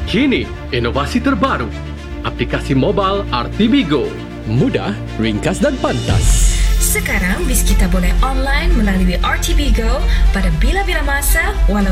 Kini, inovasi terbaru. Aplikasi mobile RTB Go. Mudah, ringkas dan pantas. Sekarang bis kita boleh online melalui RTB Go pada bila-bila masa walau